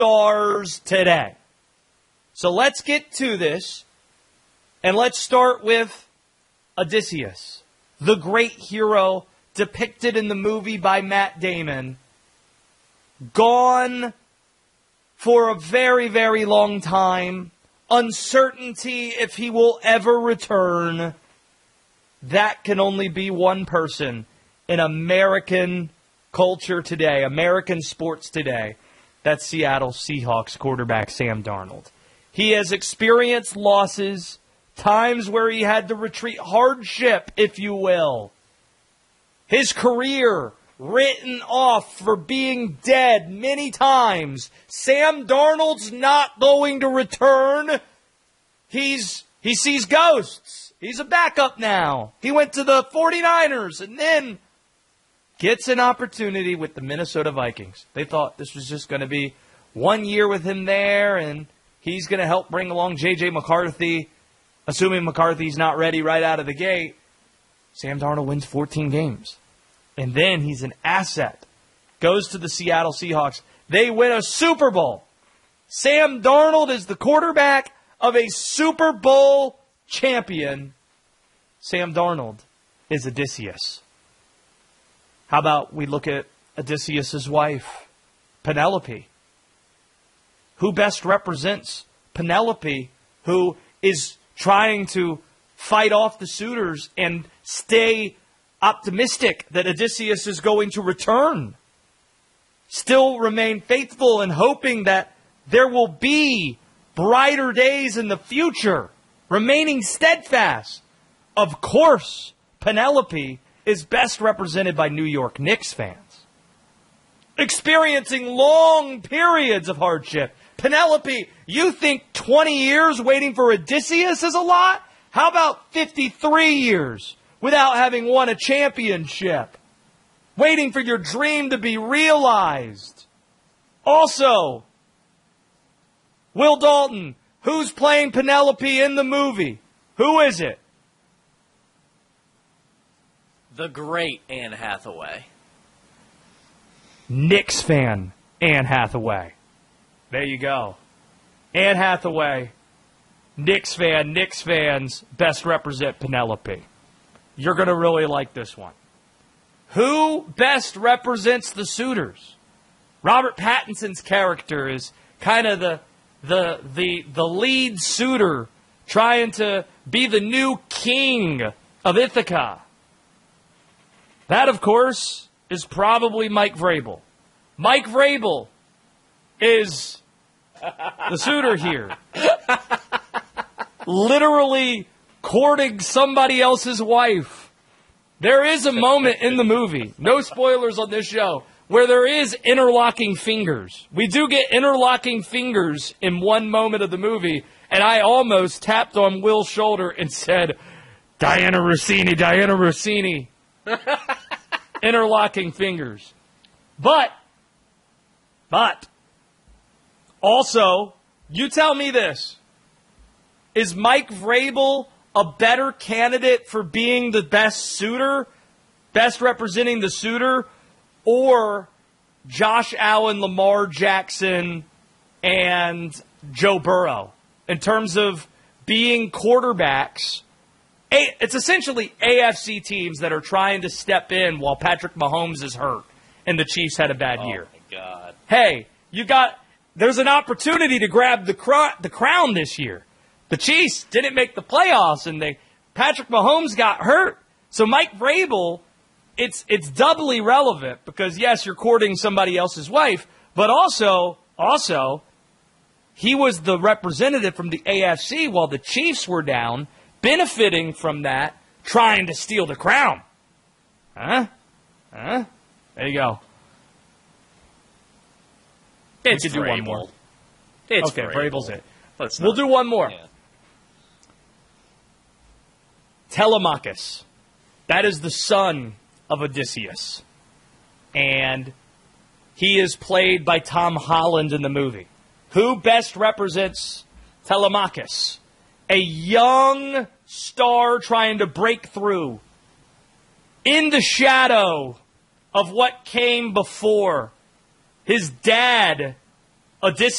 stars today. So let's get to this, and let's start with Odysseus, the great hero depicted in the movie by Matt Damon, gone for a very, very long time, uncertainty if he will ever return. That can only be one person in American culture today, American sports today. That's Seattle Seahawks quarterback Sam Darnold. He has experienced losses, times where he had to retreat, hardship, if you will. His career written off for being dead many times. Sam Darnold's not going to return. He sees ghosts. He's a backup now. He went to the 49ers and then gets an opportunity with the Minnesota Vikings. They thought this was just going to be 1 year with him there, and he's going to help bring along J.J. McCarthy, assuming McCarthy's not ready right out of the gate. Sam Darnold wins 14 games. And then he's an asset. Goes to the Seattle Seahawks. They win a Super Bowl. Sam Darnold is the quarterback of a Super Bowl champion. Sam Darnold is Odysseus. How about we look at Odysseus' wife, Penelope? Who best represents Penelope, who is trying to fight off the suitors and stay optimistic that Odysseus is going to return? Still remain faithful and hoping that there will be brighter days in the future. Remaining steadfast. Of course, Penelope is best represented by New York Knicks fans. Experiencing long periods of hardship. Penelope, you think 20 years waiting for Odysseus is a lot? How about 53 years without having won a championship? Waiting for your dream to be realized. Also, Will Dalton, who's playing Penelope in the movie? Who is it? The great Anne Hathaway. Knicks fan, Anne Hathaway. There you go. Anne Hathaway, Knicks fan, Knicks fans best represent Penelope. You're going to really like this one. Who best represents the suitors? Robert Pattinson's character is kind of the lead suitor trying to be the new king of Ithaca. That, of course, is probably Mike Vrabel. Mike Vrabel is the suitor here. Literally courting somebody else's wife. There is a moment in the movie, no spoilers on this show, where there is interlocking fingers. We do get interlocking fingers in one moment of the movie, and I almost tapped on Will's shoulder and said, Diana Rossini, Diana Rossini. Interlocking fingers. But, also, you tell me this. Is Mike Vrabel a better candidate for being the best suitor, best representing the suitor, or Josh Allen, Lamar Jackson, and Joe Burrow? In terms of being quarterbacks, it's essentially AFC teams that are trying to step in while Patrick Mahomes is hurt and the Chiefs had a bad year. Oh, my God. Hey, there's an opportunity to grab the crown this year. The Chiefs didn't make the playoffs, and Patrick Mahomes got hurt. So Mike Vrabel, it's doubly relevant because, yes, you're courting somebody else's wife, but also, he was the representative from the AFC while the Chiefs were down, benefiting from that, trying to steal the crown. Huh? There you go. We could do one more. It's okay, Vrabel. Vrabel's it. We'll do one more. Yeah. Telemachus. That is the son of Odysseus. And he is played by Tom Holland in the movie. Who best represents Telemachus? A young star trying to break through in the shadow of what came before. His dad Odysseus